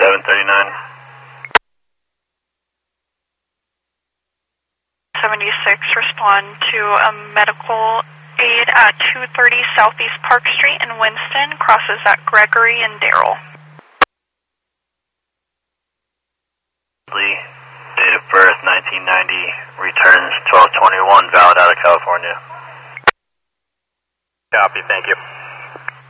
739. 76, respond to a medical aid at 230 Southeast Park Street in Winston, crosses at Gregory and Darrell. Lee, date of birth 1990, returns 12/21, valid out of California. Copy, thank you.